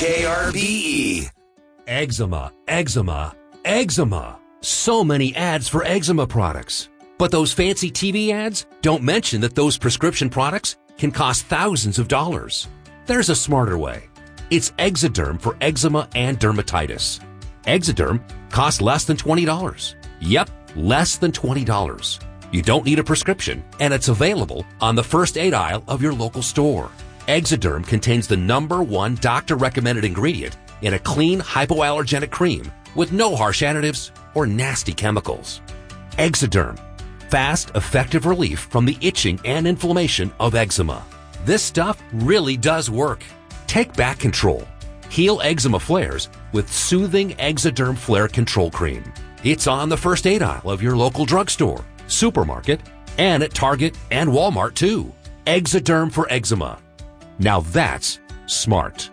KRBE. Eczema, eczema, eczema. So many ads for eczema products. But those fancy TV ads don't mention that those prescription products can cost thousands of dollars. There's a smarter way. It's Exoderm for eczema and dermatitis. Exoderm costs less than $20. Yep, less than $20. You don't need a prescription, and it's available on the first aid aisle of your local store. Exoderm contains the #1 doctor-recommended ingredient in a clean, hypoallergenic cream with no harsh additives or nasty chemicals. Exoderm. Fast, effective relief from the itching and inflammation of eczema. This stuff really does work. Take back control. Heal eczema flares with soothing Exoderm Flare Control Cream. It's on the first aid aisle of your local drugstore, supermarket, and at Target and Walmart too. Exoderm for eczema. Now that's smart.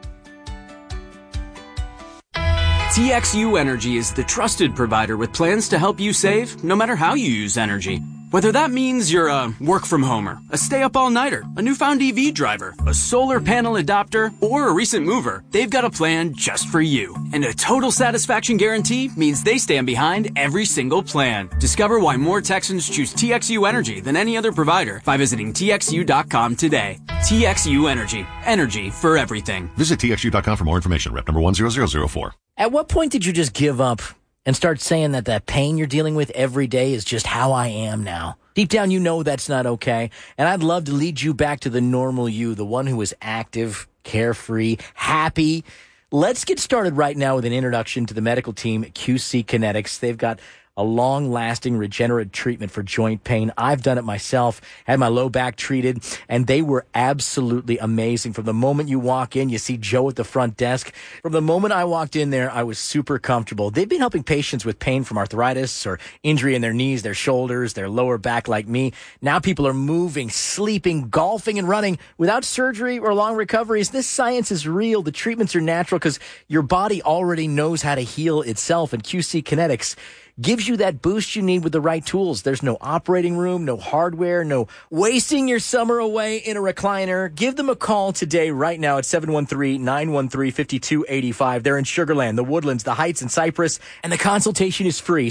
TXU Energy is the trusted provider with plans to help you save no matter how you use energy. Whether that means you're a work-from-homer, a stay-up-all-nighter, a newfound EV driver, a solar panel adopter, or a recent mover, they've got a plan just for you. And a total satisfaction guarantee means they stand behind every single plan. Discover why more Texans choose TXU Energy than any other provider by visiting TXU.com today. TXU Energy. Energy for everything. Visit TXU.com for more information. Rep number 10004. At what point did you just give up and start saying that pain you're dealing with every day is just how I am now? Deep down, you know that's not okay. And I'd love to lead you back to the normal you, the one who is active, carefree, happy. Let's get started right now with an introduction to the medical team at QC Kinetics. They've got a long-lasting regenerative treatment for joint pain. I've done it myself, had my low back treated, and they were absolutely amazing. From the moment you walk in, you see Joe at the front desk. From the moment I walked in there, I was super comfortable. They've been helping patients with pain from arthritis or injury in their knees, their shoulders, their lower back like me. Now people are moving, sleeping, golfing, and running without surgery or long recoveries. This science is real. The treatments are natural because your body already knows how to heal itself, and QC Kinetics gives you that boost you need with the right tools. There's no operating room, no hardware, no wasting your summer away in a recliner. Give them a call today, right now, at 713-913-5285. They're in Sugar Land, the Woodlands, the Heights, and Cypress, and the consultation is free.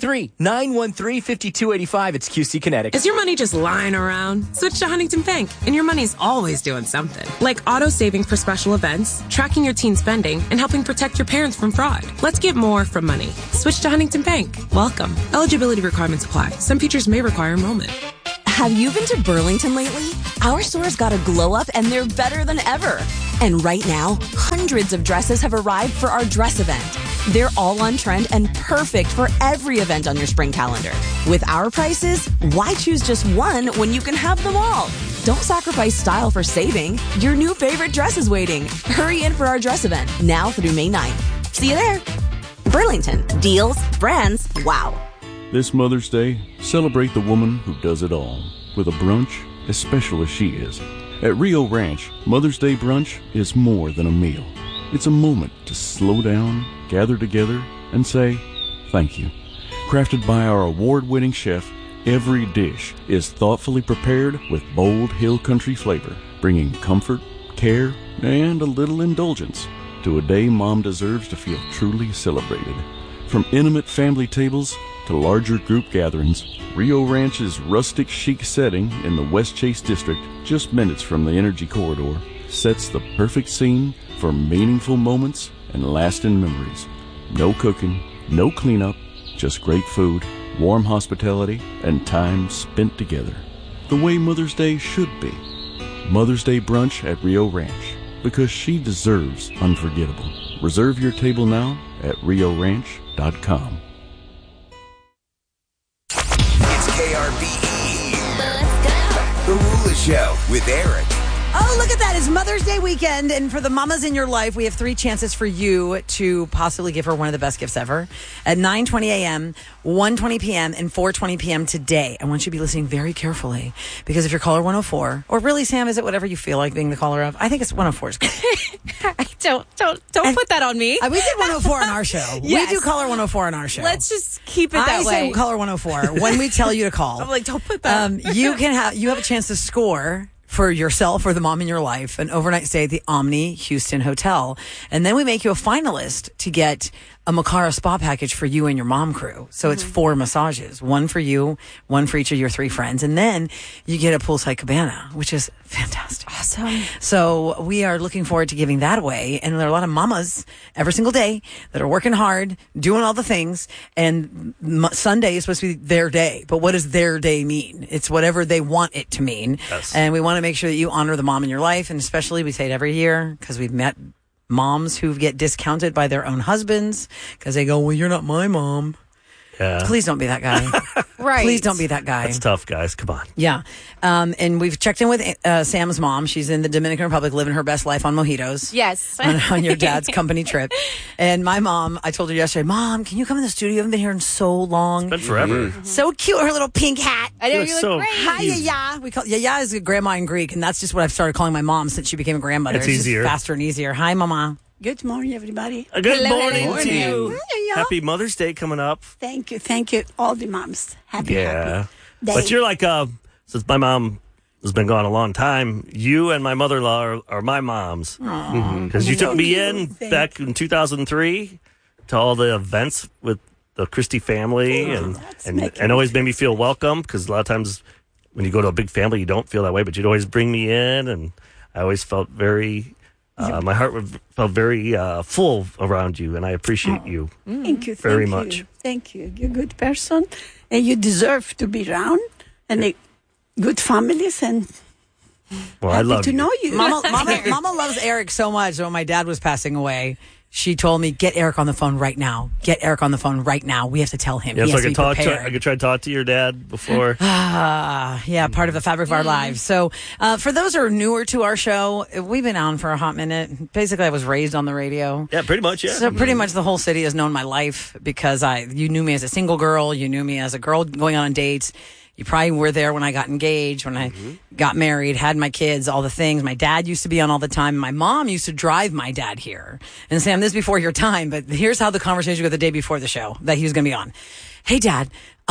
713-913-5285. It's QC Kinetics. Is your money just lying around? Switch to Huntington Bank, and your money's always doing something. Like auto-saving for special events, tracking your teen spending, and helping protect your parents from fraud. Let's get more from money. Switch to Huntington Bank. Welcome. Eligibility requirements apply. Some features may require enrollment. Have you been to Burlington lately? Our store's got a glow up and they're better than ever. And right now, hundreds of dresses have arrived for our dress event. They're all on trend and perfect for every event on your spring calendar. With our prices, why choose just one when you can have them all? Don't sacrifice style for saving. Your new favorite dress is waiting. Hurry in for our dress event now through May 9th. See you there. Burlington. Deals, brands, wow. This Mother's Day, celebrate the woman who does it all with a brunch as special as she is. At Rio Ranch, Mother's Day brunch is more than a meal. It's a moment to slow down, gather together, and say thank you. Crafted by our award-winning chef, every dish is thoughtfully prepared with bold hill country flavor, bringing comfort, care, and a little indulgence to a day Mom deserves to feel truly celebrated. From intimate family tables to larger group gatherings, Rio Ranch's rustic chic setting in the West Chase District, just minutes from the Energy Corridor, sets the perfect scene for meaningful moments and lasting memories. No cooking, no cleanup, just great food, warm hospitality, and time spent together. The way Mother's Day should be. Mother's Day brunch at Rio Ranch, because she deserves unforgettable. Reserve your table now at RioRanch.com. It's KRBE. Let's go. The Rula Show with Eric. Oh, look at that. It's Mother's Day weekend. And for the mamas in your life, we have 3 chances for you to possibly give her one of the best gifts ever. At 9:20 a.m., 1:20 p.m., and 4:20 p.m. today. I want you to be listening very carefully. Because if you're caller 104, or really, Sam, is it whatever you feel like being the caller of? I think it's 104 is good. Don't put that on me. We did 104 on our show. Yes. We do caller 104 on our show. Let's just keep it that way. I say caller 104 when we tell you to call. I'm like, don't put that. You have a chance to score for yourself or the mom in your life an overnight stay at the Omni Houston Hotel. And then we make you a finalist to get a Makara spa package for you and your mom crew. So it's 4 massages, 1 for you, 1 for each of your 3 friends. And then you get a poolside cabana, which is fantastic. Awesome. So we are looking forward to giving that away. And there are a lot of mamas every single day that are working hard, doing all the things. And Sunday is supposed to be their day. But what does their day mean? It's whatever they want it to mean. Yes. And we want to make sure that you honor the mom in your life. And especially, we say it every year because we've met moms who get discounted by their own husbands because they go, well, you're not my mom. Yeah. Please don't be that guy. Right. Please don't be that guy. That's tough, guys. Come on. Yeah. And we've checked in with Sam's mom. She's in the Dominican Republic living her best life on mojitos. Yes. on your dad's company trip. And my mom, I told her yesterday, Mom, can you come in the studio? You haven't been here in so long. It's been forever. So cute, her little pink hat. I know, You you look look so great. Hi, Yaya. We call Yaya is a grandma in Greek, and that's just what I've started calling my mom since she became a grandmother. It's just easier. faster and easier. Hi, Mama. Good morning, everybody. Good Hello, morning hello. to you. Yeah. Happy Mother's Day coming up. Thank you, all the moms. Happy day. But you're like, since my mom has been gone a long time, you and my mother-in-law are my moms. Because you took me in back in 2003 to all the events with the Christie family and always made me feel welcome because a lot of times when you go to a big family, you don't feel that way, but you'd always bring me in and I always felt very... my heart felt very full around you, and I appreciate you very much. Thank you. You're a good person, and you deserve to be around, and good families, and Well, I happy love to you. know you. Mama loves Eric so much. So when my dad was passing away, she told me, get Eric on the phone right now. Get Eric on the phone right now. We have to tell him. Yeah, He so has I to could be prepared. I could try to talk to your dad before. Yeah, part of the fabric of our lives. So for those who are newer to our show, we've been on for a hot minute. Basically, I was raised on the radio. Yeah, pretty much, yeah. So pretty much the whole city has known my life because you knew me as a single girl. You knew me as a girl going on dates. You probably were there when I got engaged, when I got married, had my kids, all the things. My dad used to be on all the time. My mom used to drive my dad here. And Sam, this is before your time, but here's how the conversation goes the day before the show that he was going to be on. Hey, Dad,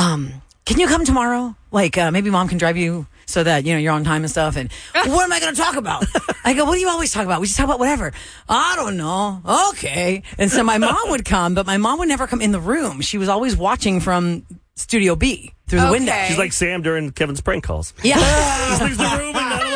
can you come tomorrow? Like, maybe Mom can drive you so that, you're on time and stuff. And what am I going to talk about? I go, what do you always talk about? We just talk about whatever. I don't know. Okay. And so my mom would come, but my mom would never come in the room. She was always watching from Studio B through the window. She's like Sam during Kevin's prank calls. Yeah. Just leaves the room and I don't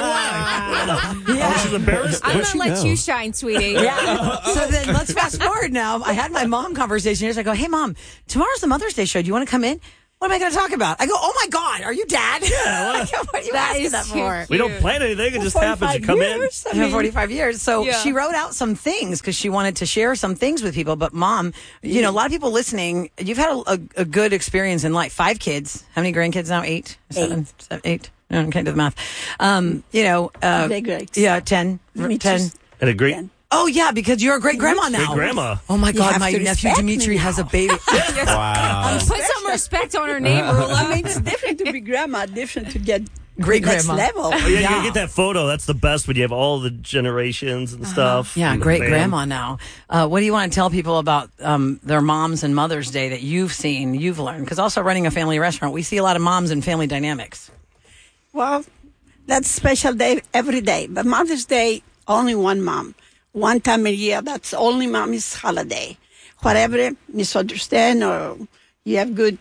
know why. She's embarrassed. I'm going to let you shine, sweetie. Yeah. So then let's fast forward now. I had my mom conversation. I go, hey, Mom, tomorrow's the Mother's Day show. Do you want to come in? What am I going to talk about? I go, oh, my God, are you Dad? Yeah. I go, what are you asking that for? We don't plan anything. It just happens. You come in. For 45 years. So she wrote out some things because she wanted to share some things with people. But Mom, a lot of people listening, you've had a good experience in life. 5 kids. How many grandkids now? 8? 7? 8? I can't do the math. They're great. Yeah, 10. 10. And a great... Oh, yeah, because you're a great-grandma now. Great-grandma. Oh, my You God, have my to nephew respect Dimitri me has a now. baby. Wow. Put some respect on her name, Rula. I mean, it's different to be grandma, different to get Great-grandma. next level. Oh, yeah, you gotta get that photo. That's the best when you have all the generations and stuff. Yeah, And the great-grandma fam. now. What do you want to tell people about their moms and Mother's Day that you've seen, you've learned? Because also running a family restaurant, we see a lot of moms and family dynamics. Well, that's a special day every day. But Mother's Day, only one mom. One time a year, that's only mommy's holiday. Whatever misunderstand or you have good,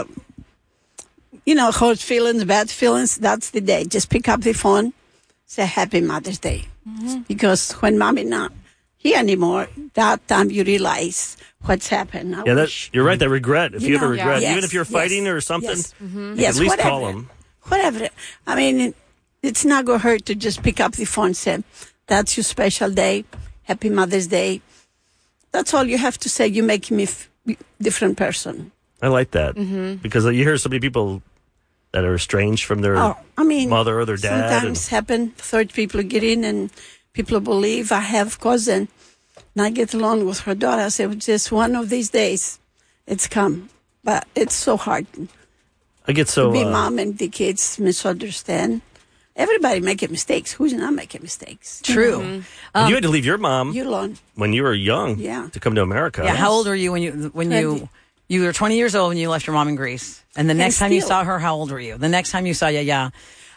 hurt feelings, bad feelings, that's the day. Just pick up the phone, say Happy Mother's Day. Because when mommy not here anymore, that time you realize what's happened. I wish. You're right. That regret. If you have a regret, yes, even if you're fighting yes, or something, yes. you Yes, at least whatever. call them. Whatever. I mean, it's not going to hurt to just pick up the phone and say, that's your special day. Happy Mother's Day. That's all you have to say. You make me different person. I like that because you hear so many people that are estranged from their mother or their dad. Sometimes happen. Third people get in and people believe. I have cousin. And I get along with her daughter. I say, just one of these days, it's come. But it's so hard. I get so... to be mom and the kids misunderstand. Everybody making mistakes. Who's not making mistakes? True. And you had to leave your mom You learn. when you were young to come to America. Yeah, how old were you when you were 20 years old when you left your mom in Greece? And the next time you still. saw her, how old were you? The next time you saw Yaya,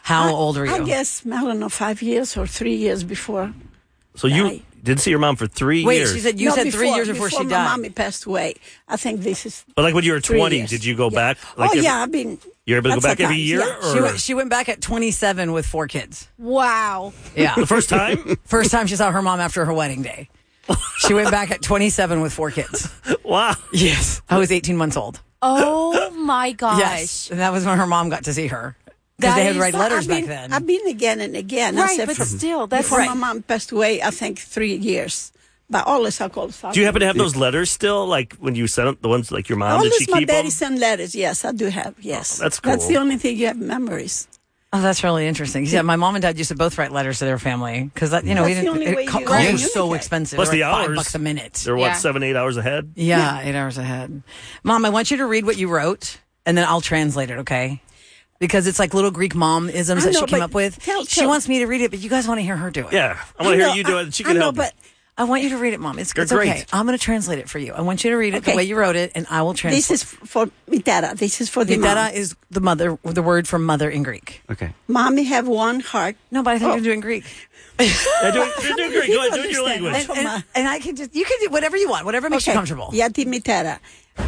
How old were you? I guess, I don't know, 5 years or 3 years before. So you didn't see your mom for 3 years? Wait, she said you said 3 years before she my died. mommy passed away. I think this is. But like when you were 20, years. did you go back? I've been. You're able to go back every year? Yeah. Or? She went back at 27 with 4 kids. Wow. Yeah. The first time? First time she saw her mom after her wedding day. She went back at 27 with 4 kids. Wow. Yes. I was 18 months old. Oh my gosh. Yes. And that was when her mom got to see her. Because they had to write letters back then. I've been again and again. Right, I said but still, that's before right. my mom passed away, I think 3 years. But always I call. Do you happen to have those letters still? Like when you sent them, the ones like your mom, did she my keep them? daddy sent letters. Yes, I do have. Yes. Oh, that's cool. That's the only thing you have memories. Oh, that's really interesting. Yeah, my mom and dad used to both write letters to their family because we That's the didn't. only way you Calls communicate. were so expensive. Plus They the were like hours. $5 a minute. They're what, 7-8 hours ahead? Yeah, 8 hours ahead. Mom, I want you to read what you wrote, and then I'll translate it. Okay? Because it's like little Greek mom isms that she came up with. She wants me to read it, but you guys want to hear her do it. Yeah, I want to hear you do it. And she can help. But I want you to read it, Mom. It's You're okay. great. I'm going to translate it for you. I want you to read it the way you wrote it, and I will translate. This is for Mitera. This is for the Mitera mom. is the word for mother in Greek. Okay. Mommy have one heart. No, but I think you're doing Greek. You're doing great. Go ahead, do it in your language. And I can you can do whatever you want, whatever makes you comfortable. Για τη μητέρα.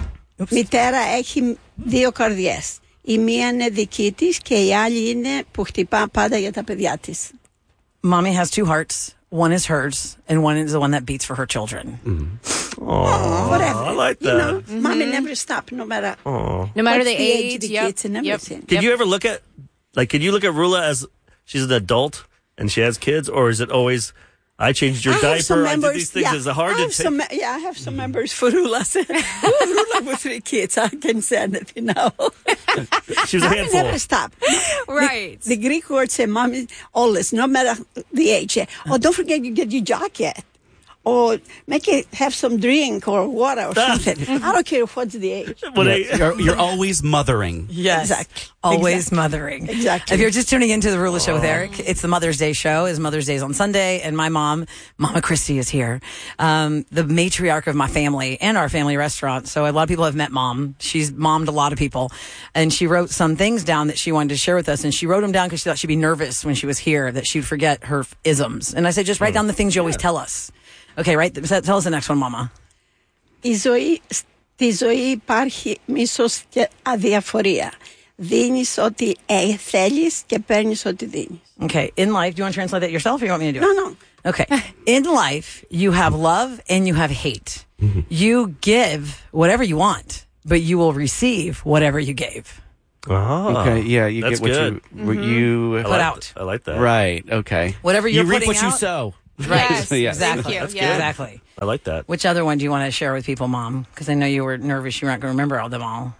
Μητέρα έχει 2 καρδιές. Η μία είναι δική της και η άλλη είναι που χτυπά πάντα για τα παιδιά της. Mommy has 2 hearts. One is hers, and one is the one that beats for her children. Whatever. I like that. You know, Mommy never stop, no matter. No matter what's the age, of the yep, kids and everything. Did you ever look at, could you look at Rula as she's an adult and she has kids, or is it always, I changed your diaper, I did these things? Is it hard to take? I have some members for Rula. Rula with 3 kids. I can say anything now. She was a handful. Never stop. Right. The Greek word say, Mommy, always, no matter the age. Oh, don't forget you get your jacket. Or make it have some drink or water or something. I don't care what's the age. You're always mothering. Yes. Exactly. Always mothering. Exactly. If you're just tuning into the Rula Show with Eric, it's the Mother's Day show. It's Mother's Day on Sunday, and my mom, Mama Christie, is here. The matriarch of my family and our family restaurant. So a lot of people have met Mom. She's mommed a lot of people. And she wrote some things down that she wanted to share with us. And she wrote them down because she thought she'd be nervous when she was here, that she'd forget her isms. And I said, just write down the things you always tell us. Okay, right? Tell us the next one, Mama. Στη ζωή υπάρχει μίσος και αδιαφορία. Δίνεις ό,τι θέλεις και παίρνεις ό,τι δίνεις. Okay, in life, do you want to translate that yourself or you want me to do it? No. Okay. In life, you have love and you have hate. You give whatever you want, but you will receive whatever you gave. Oh, Okay, yeah, you that's get good. what you Put out. I like that. Right, okay. Whatever you're you reap putting what you out. sow. Right. Yes, Yeah. Exactly. Thank you. That's Yeah. good. Exactly. I like that. Which other one do you want to share with people, Mom? Because I know you were nervous you weren't going to remember all them all.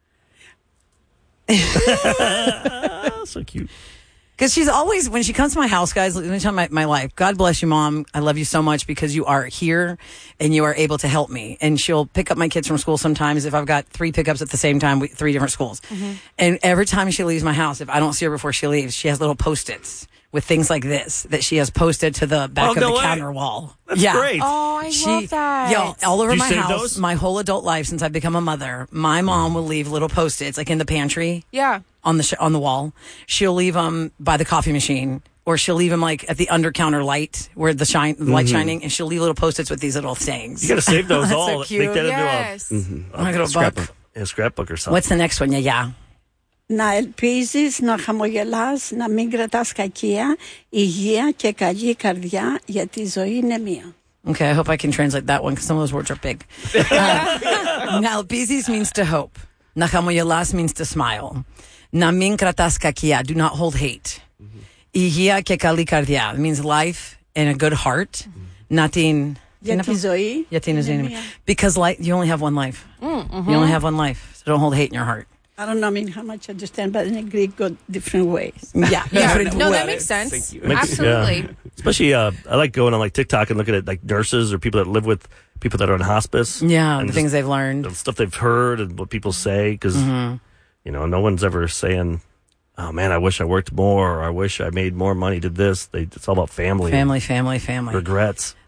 So cute. Because she's always, when she comes to my house, guys, let me tell my life. God bless you, Mom. I love you so much because you are here and you are able to help me. And she'll pick up my kids from school sometimes if I've got 3 pickups at the same time, 3 different schools. And every time she leaves my house, if I don't see her before she leaves, she has little Post-its with things like this that she has posted to the back of the counter wall. That's great. Oh, I love that. Yeah, all over Do you my save house, those? my whole adult life since I've become a mother, my mom will leave little Post-its like in the pantry. Yeah. On the wall. She'll leave them by the coffee machine, or she'll leave them like at the under counter light where the light shining, and she'll leave little Post-its with these little sayings. You got to save those That's all. so cute. Make that Yes. into Like a little book. a scrapbook or something. What's the next one? Yeah. Να ελπίζεις, να χαμογελάς, να μην κρατάς κακία, υγεία και καλή καρδιά, γιατί η ζωή είναι μία. Okay, I hope I can translate that one because some of those words are big. Nalpizis means to hope. Nachamoyelas means to smile. Namin kratas kakia, do not hold hate. Υγεία και καλή καρδιά means life and a good heart. Natin. Γιατί η ζωή είναι μία. Because you only have one life. You only have one life. So don't hold hate in your heart. I don't know how much I understand, but in Greek got different ways. Yeah. No, that makes sense. Thank you. Absolutely. Yeah. Especially, I like going on like TikTok and looking at like nurses or people that live with people that are in hospice. Yeah, and the things they've learned. the stuff they've heard and what people say. Because, no one's ever saying, oh man, I wish I worked more, or I wish I made more money, did this. It's all about family. Family. Regrets.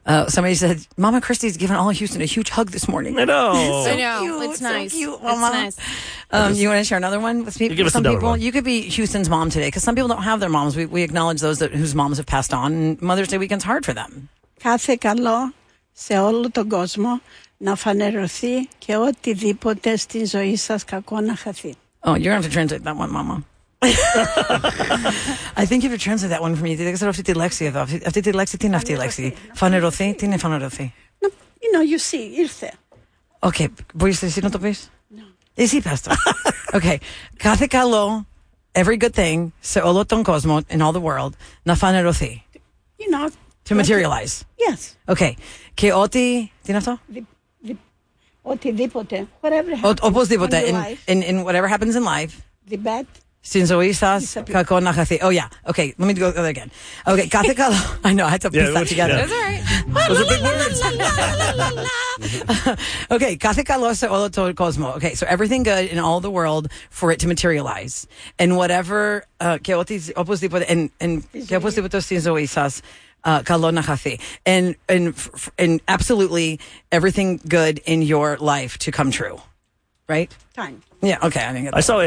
Somebody said, Mama Christie's given all of Houston a huge hug this morning. I know. I know. Cute, It's nice. So cute, It's Mama. nice. You want to share another one with give us some another people? one. You could be Houston's mom today because some people don't have their moms. We acknowledge those whose moms have passed on, and Mother's Day weekend's hard for them. Κάθε καλό σε όλο τον κόσμο να φανερωθεί και οτιδήποτε στη ζωή σας κακό να χαθεί. Oh, you're going to have to translate that one, Mama. I think you have to translate that one for me. Δεν ξέρω αυτή τη λέξη εδώ. Αυτή τη λέξη, τι είναι αυτή η λέξη? Φανερωθεί, τι είναι φανερωθεί? You know, you see, ήρθε. Okay, μπορείς εσύ να το πεις? Εσύ πες το. Okay, κάθε καλό, every good thing, σε όλο τον κόσμο, in all the world, να φανερωθεί. You know. To materialize. Yes. Okay, και ό,τι, τι είναι αυτό? Οτιδήποτε. Whatever happens Οπωσδήποτε, in life, in whatever happens in life, the bad. στην ζωή σας, κακό να χαθεί. Oh yeah, okay, let me go there again. Okay, κάθε καλό. I know, I had to piece that together. Yeah. That's all right. Those are big words. Okay, κάθε καλό σε όλο τον κόσμο. Okay, so everything good in all the world for it to materialize. And whatever, και οπωσδήποτε, και οπωσδήποτε στην ζωή σας, καλό να χαθεί. And absolutely everything good in your life to come true. Right? Time. Yeah, okay. I think I saw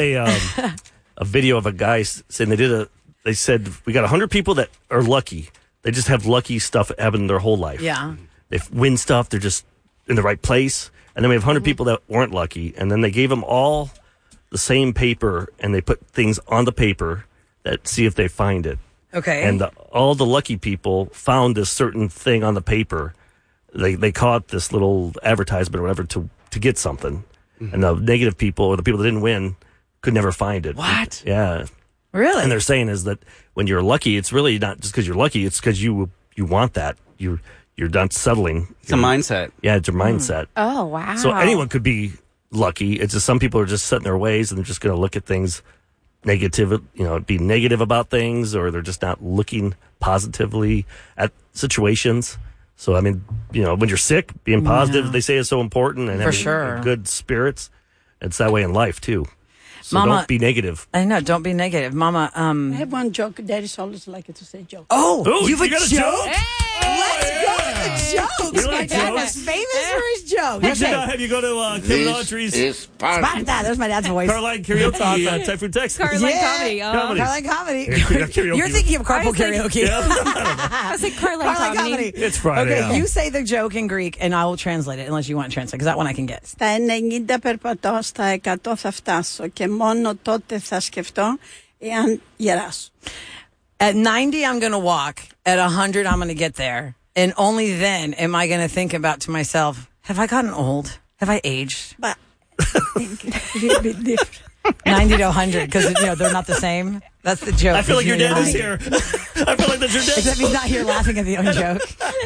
a video of a guy saying they said we got 100 people that are lucky. They just have lucky stuff happen their whole life. Yeah. They win stuff. They're just in the right place. And then we have 100 people that weren't lucky. And then they gave them all the same paper and they put things on the paper that see if they find it. Okay. And all the lucky people found this certain thing on the paper. They caught this little advertisement or whatever to get something. And the negative people or the people that didn't win could never find it. What? Yeah. Really? And they're saying is that when you're lucky, it's really not just because you're lucky. It's because you want that. You're not settling. It's a mindset. Yeah, it's your mindset. Oh, wow. So anyone could be lucky. It's just some people are just set in their ways and they're just going to look at things negative, be negative about things, or they're just not looking positively at situations. So, I mean, when you're sick, being positive, they say is so important, and having good spirits. It's that way in life, too. So Mama, don't be negative. I know, don't be negative. Mama, I have one joke. Daddy's always like to say joke. Oh, you got a joke? Let's go to the jokes. You like My dad jokes? was famous for his jokes. We should have you go to Kevin Autry's Sparta. There's my dad's voice. Carline Karaoke, Typhoon, Texas. Carline Comedy. Carline Comedy. Karaoke. You're thinking of carpool karaoke. I was like, Carline Comedy. It's Friday. Okay, you say the joke in Greek, and I will translate it, unless you want to translate, because that one I can get. Στα 90 περπατώ, στα 100 θα φτάσω και μόνο τότε θα σκεφτώ εάν γεράσω. At 90, I'm going to walk. At 100, I'm going to get there. And only then am I going to think about to myself, have I gotten old? Have I aged? But I think it's a little bit different. 90 to 100, because they're not the same. That's the joke. I feel like your dad is 90. here. I feel like that's your dad. Except he's not here laughing at the own joke.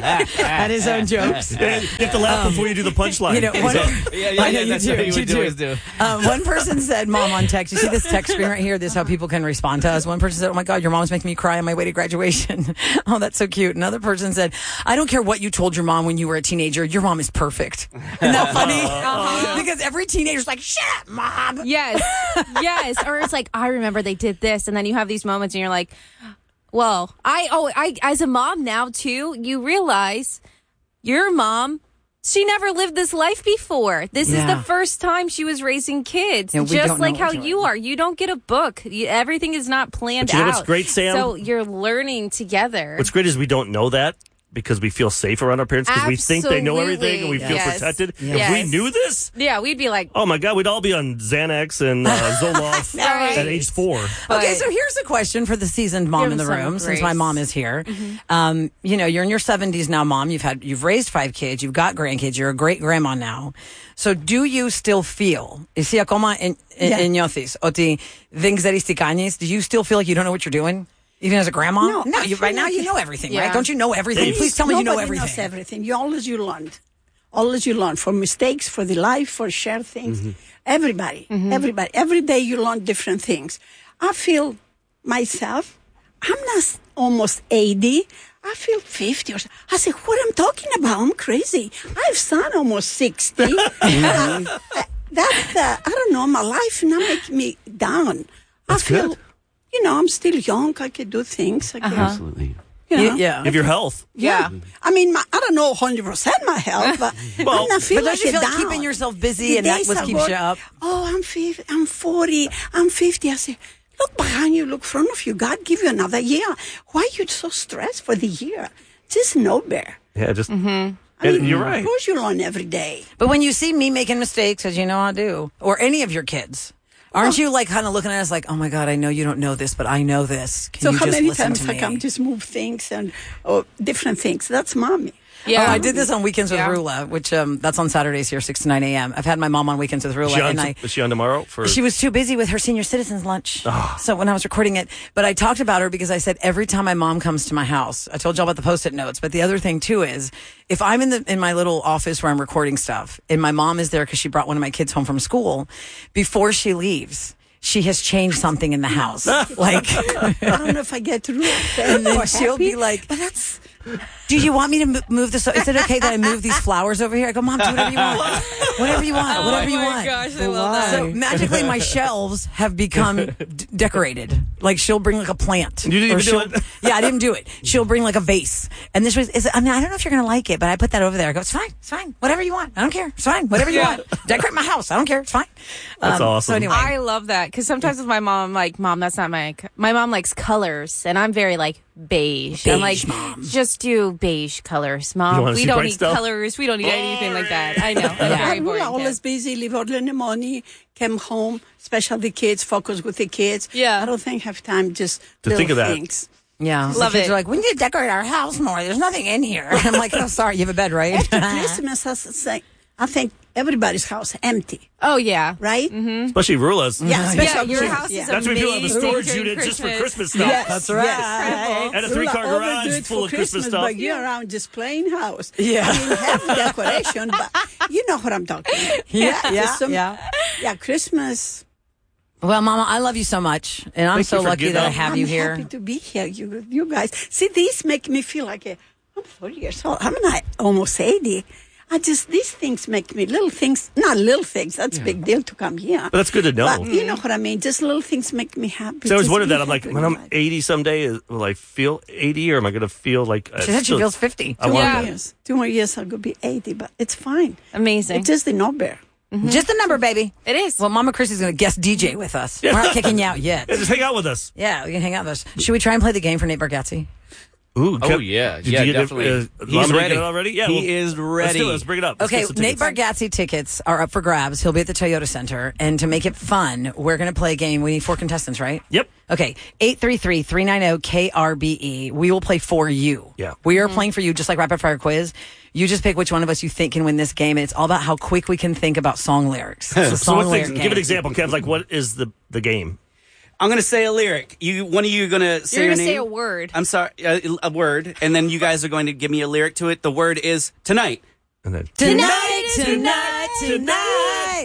At his own jokes. You have to laugh before you do the punchline. I know you that's do. what he You would do. always do. One person said, Mom, on text. You see this text screen right here? This is how people can respond to us. One person said, oh my God, your mom's making me cry on my way to graduation. Oh, that's so cute. Another person said, I don't care what you told your mom when you were a teenager. Your mom is perfect. Isn't that funny? Because every teenager's like, shut up, Mom. Yes. Yes. Or it's like, I remember they did this. And then you have these moments and you're like, well, I as a mom now too, you realize your mom, she never lived this life before. This is the first time she was raising kids. Yeah, just like how you are. You don't get a book. Everything is not planned But you know out. what's great, Sam? So you're learning together. What's great is we don't know that because we feel safe around our parents because we think they know everything and we feel protected. If we knew this, we'd be like, oh my God, we'd all be on Xanax and Zoloft at age 4. Okay, so here's a question for the seasoned mom in the room, since my mom is here. You're in your 70s now, Mom. You've raised 5 kids. You've got grandkids. You're a great grandma now. So do you still feel, εσύ ακόμα νιώθεις ότι δεν ξέρεις τι κάνεις? Do you still feel like you don't know what you're doing? Even as a grandma? No, right now you know everything, right? Don't you know everything? Please tell me you know everything. Nobody knows everything. You learn. Always you learn. For mistakes, for the life, for share things. Everybody. Every day you learn different things. I feel myself, I'm not almost 80. I feel 50 or so. I say, what I'm talking about? I'm crazy. I've son almost 60. I don't know, my life not make me down. That's I feel, good. I'm still young. I can do things. Absolutely. You know? Yeah. Give your health. Yeah. I mean, I don't know 100% my health, but Well, I'm not feeling But don't you feel like down. keeping yourself busy The and that days what I keeps work, you up? Oh, I'm 40, I'm 50. I say, look behind you, look front of you. God give you another year. Why are you so stressed for the year? Just know better. Yeah, just. I Yeah, mean, you're right. Of course you learn every day. But when you see me making mistakes, as you know I do, or any of your kids, aren't you like kind of looking at us like, oh my God, I know you don't know this, but I know this. Can So you how just many listen times to I me? come just move things and different things? That's mommy. Yeah, I did this on Weekends with Yeah. Rula, which that's on Saturdays here, 6 to 9 a.m. I've had my mom on Weekends with Rula, Is she on tomorrow? She was too busy with her senior citizens lunch. So when I was recording it, but I talked about her because I said every time my mom comes to my house, I told y'all about the Post-it notes. But the other thing too is if I'm in my little office where I'm recording stuff, and my mom is there because she brought one of my kids home from school, before she leaves, she has changed something in the house. Like I don't know if I get through it. and then she'll be like, but that's. do you want me to move this? Is it okay that I move these flowers over here? I go, Mom, do whatever you want. Whatever you want. Whatever you want. Gosh, I love that. So magically, my shelves have become decorated. Like she'll bring like a plant. You didn't Or even do she'll- it? Yeah, I didn't do it. She'll bring like a vase, and this was. I mean, I don't know if you're gonna like it, but I put that over there. I go, it's fine. It's fine. Whatever you want. I don't care. It's fine. Whatever you want. Decorate my house. I don't care. It's fine. That's awesome. So anyway, I love that because sometimes with my mom, I'm like, Mom, that's not my mom likes colors, and I'm very like beige. I'm like, Beige mom. just do beige colors, You Mom. wanna We see don't bright need stuff? colors. We don't need anything like that. I know. I'm Yeah. very I'm boring. always busy, leave early in the morning, come home, especially the kids, focus with the kids. Yeah. I don't think I have time just To little think of that. things. yeah, Love the kids it. are like, we need to decorate our house more. There's nothing in here. I'm like, oh, sorry, you have a bed, right? After Christmas, I think everybody's house empty, Oh yeah. right? Especially Rula's. Yeah, Yeah, especially your kids. house is That's why people have a amazing storage during unit just for Christmas. Christmas stuff. Yes, That's right. Yes. And a 3-car Rula garage overdo it full for of Christmas stuff. But you're around just plain house. Yeah. I mean, have decoration, but you know what I'm talking about. Yeah, Just yeah. Christmas. Well, Mama, I love you so much, and I'm Thank so you for lucky getting that I up. have I'm you here. happy to be here, you guys. See, these make me feel like I'm 40 years old. I'm not almost 80. These things make me, little things, not little things, that's a big deal to come here. But that's good to know. But you know what I mean? Just little things make me happy. So I always Just wondered be that. I'm like, happy when in I'm life. 80 someday, will I feel 80 or am I going to feel like... She said she feels 50. I want Yeah. that. 2 more years, I'll go be 80, but it's fine. Amazing. It's just the number. Just the number, baby. It is. Well, Mama Chrissy's going to guest DJ with us. We're not kicking you out yet. Yeah, just hang out with us. Yeah, we can hang out with us. Should we try and play the game for Nate Bargatze? Ooh, Oh, yeah. Did Yeah, you get definitely. He's He's ready. already? Yeah, He is Let's do ready. it. Let's bring it up. Let's Okay, get some Nate tickets. Bargatze tickets are up for grabs. He'll be at the Toyota Center. And to make it fun, we're going to play a game. We need 4 contestants, right? Yep. Okay, 833-390-KRBE. We will play for you. Yeah. We are playing for you, just like Rapid Fire Quiz. You just pick which one of us you think can win this game, and it's all about how quick we can think about song lyrics. It's a So song what's lyric the, game. give an example, Kev. Like, what is the game? I'm going to say a lyric. One of you are going to say You're your gonna say name. a word. I'm sorry, a word, and then you guys are going to give me a lyric to it. The word is tonight. And then Tonight.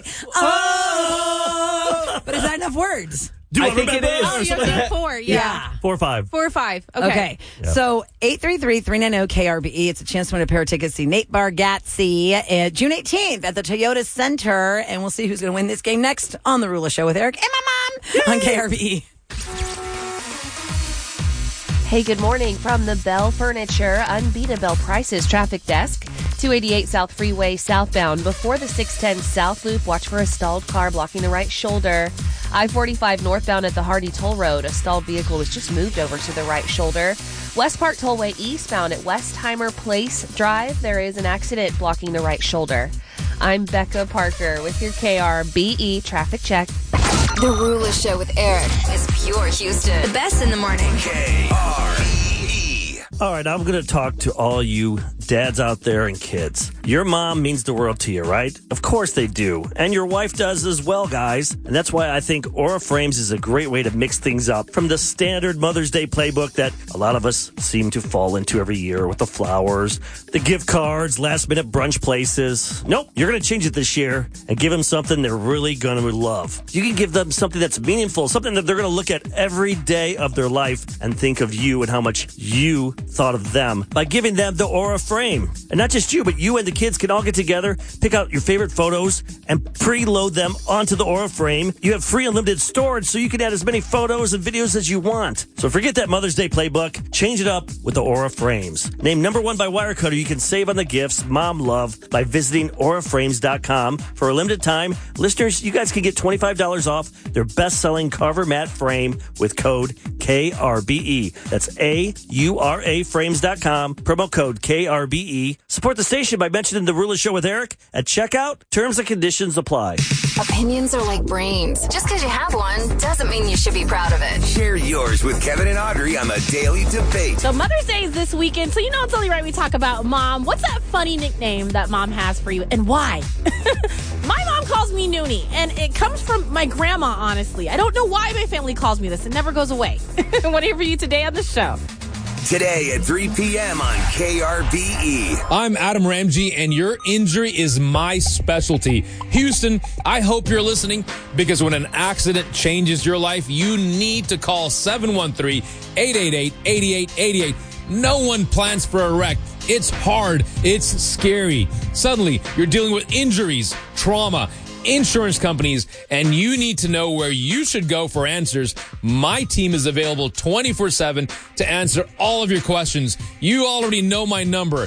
Oh! But is that enough words? do I I think it remember? is. Oh, you have to do 4. Yeah. 4 or 5. 4 or 5. Okay. Okay. So 833-390-KRBE. It's a chance to win a pair of tickets to see Nate Bargatze June 18th at the Toyota Center. And we'll see who's going to win this game next on The Rula Show with Eric and my mom on KRBE. Hey, good morning from the Bell Furniture Unbeatable Prices Traffic Desk. 288 South Freeway southbound before the 610 South Loop. Watch for a stalled car blocking the right shoulder. I-45 northbound at the Hardy Toll Road. A stalled vehicle was just moved over to the right shoulder. West Park Tollway eastbound at Westheimer Place Drive. There is an accident blocking the right shoulder. I'm Becca Parker with your KRBE traffic check. The Rula Show with Eric is pure Houston. The best in the morning. All right, I'm going to talk to all you dads out there and kids. Your mom means the world to you, right? Of course they do. And your wife does as well, guys. And that's why I think Aura Frames is a great way to mix things up from the standard Mother's Day playbook that a lot of us seem to fall into every year with the flowers, the gift cards, last-minute brunch places. Nope, you're going to change it this year and give them something they're really going to love. You can give them something that's meaningful, something that they're going to look at every day of their life and think of you and how much you thought of them by giving them the Aura Frame. And not just you, but you and the kids can all get together, pick out your favorite photos, and preload them onto the Aura Frame. You have free unlimited storage, so you can add as many photos and videos as you want. So forget that Mother's Day playbook. Change it up with the Aura Frames. Named #1 by Wirecutter, you can save on the gifts Mom love by visiting auraframes.com. For a limited time, listeners, you guys can get $25 off their best-selling cover mat frame with code KRBE. That's AURAFrames.com, promo code KRBE. Support the station by mentioning The Rula Show with Eric at checkout. Terms and conditions apply. Opinions are like brains. Just because you have one doesn't mean you should be proud of it. Share yours with Kevin and Audrey on the Daily Debate. So Mother's Day is this weekend, so it's only right we talk about Mom. What's that funny nickname that Mom has for you, and why? My mom calls me Noonie, and it comes from my grandma, honestly. I don't know why my family calls me this. It never goes away. What do you hear for you today on the show? Today at 3 p.m. on KRBE. I'm Adam Ramsey, and your injury is my specialty. Houston, I hope you're listening, because when an accident changes your life, you need to call 713-888-8888. No one plans for a wreck. It's hard. It's scary. Suddenly, you're dealing with injuries, trauma, insurance companies, and you need to know where you should go for answers. My team is available 24/7 to answer all of your questions. You already know my number,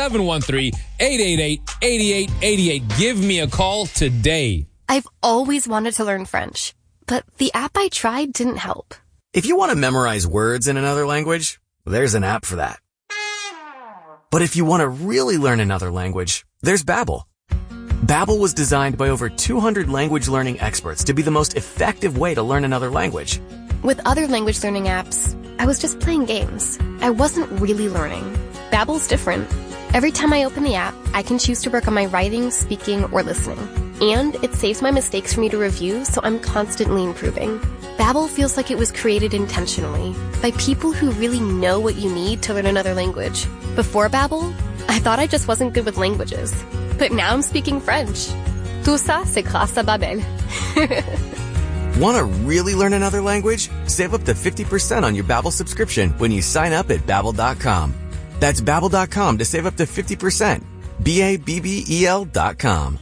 713-888-8888. Give me a call today. I've always wanted to learn French, but the app I tried didn't help. If you want to memorize words in another language, there's an app for that. But if you want to really learn another language, there's Babbel. Babbel was designed by over 200 language learning experts to be the most effective way to learn another language. With other language learning apps, I was just playing games. I wasn't really learning. Babbel's different. Every time I open the app, I can choose to work on my writing, speaking, or listening. And it saves my mistakes for me to review, so I'm constantly improving. Babbel feels like it was created intentionally by people who really know what you need to learn another language. Before Babbel, I thought I just wasn't good with languages. But now I'm speaking French. Tout ça, c'est grâce à Babbel. Want to really learn another language? Save up to 50% on your Babbel subscription when you sign up at Babbel.com. That's Babbel.com to save up to 50%. Babbel.com.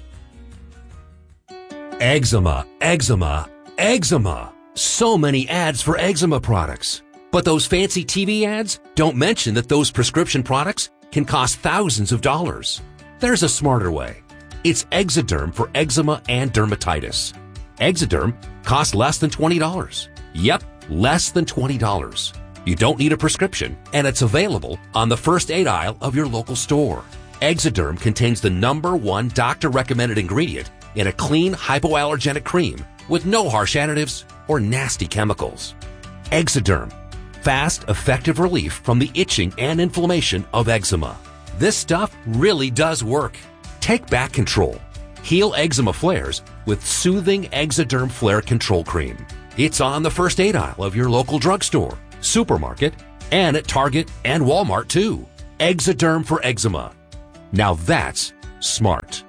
Eczema, eczema, eczema. So many ads for eczema products. But those fancy TV ads don't mention that those prescription products can cost thousands of dollars. There's a smarter way. It's Exoderm for eczema and dermatitis. Exoderm costs less than $20. Yep, less than $20. You don't need a prescription, and it's available on the first aid aisle of your local store. Exoderm contains the #1 doctor-recommended ingredient in a clean, hypoallergenic cream with no harsh additives or nasty chemicals. Exoderm, fast, effective relief from the itching and inflammation of eczema. This stuff really does work. Take back control. Heal eczema flares with soothing Exoderm Flare Control Cream. It's on the first aid aisle of your local drugstore, supermarket, and at Target and Walmart too. Exoderm for eczema. Now that's smart.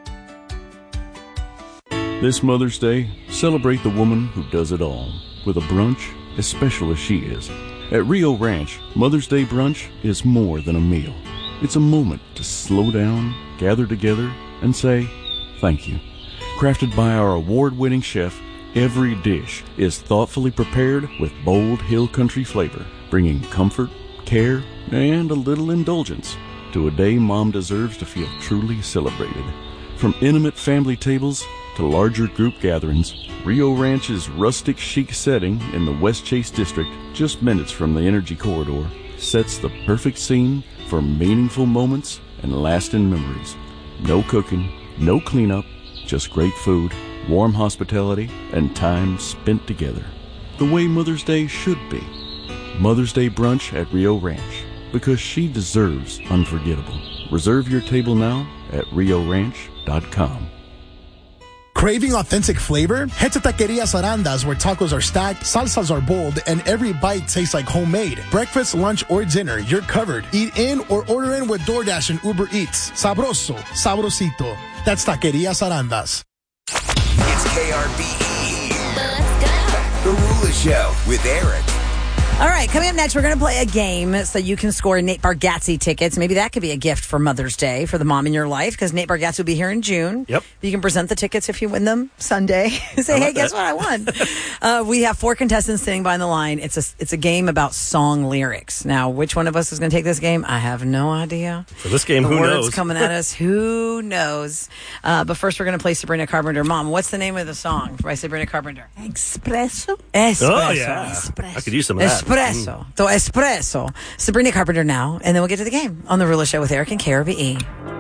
This Mother's Day, celebrate the woman who does it all with a brunch as special as she is. At Rio Ranch, Mother's Day brunch is more than a meal. It's a moment to slow down, gather together, and say thank you. Crafted by our award-winning chef, every dish is thoughtfully prepared with bold hill country flavor, bringing comfort, care, and a little indulgence to a day Mom deserves to feel truly celebrated. From intimate family tables to larger group gatherings, Rio Ranch's rustic chic setting in the West Chase District, just minutes from the Energy Corridor, sets the perfect scene for meaningful moments and lasting memories. No cooking, no cleanup, just great food, warm hospitality, and time spent together. The way Mother's Day should be. Mother's Day brunch at Rio Ranch, because she deserves unforgettable. Reserve your table now at RioRanch.com. Craving authentic flavor? Head to Taquerias Arandas, where tacos are stacked, salsas are bold, and every bite tastes like homemade. Breakfast, lunch, or dinner, you're covered. Eat in or order in with DoorDash and Uber Eats. Sabroso, sabrosito. That's Taquerias Arandas. It's KRBE. The Rula Show with Eric. All right, coming up next, we're going to play a game so you can score Nate Bargatze tickets. Maybe that could be a gift for Mother's Day for the mom in your life, because Nate Bargatze will be here in June. Yep. You can present the tickets if you win them Sunday. Say, hey, guess what? I won. We have 4 contestants sitting by the line. It's a game about song lyrics. Now, which one of us is going to take this game? I have no idea. For this game, the who words knows? coming at us, who knows? But first, we're going to play Sabrina Carpenter. Mom, what's the name of the song by Sabrina Carpenter? Espresso. Espresso. Oh, yeah. I could use some of that. Espresso. So espresso. Sabrina Carpenter now, and then we'll get to the game on The Rula Show with Eric and KRBE.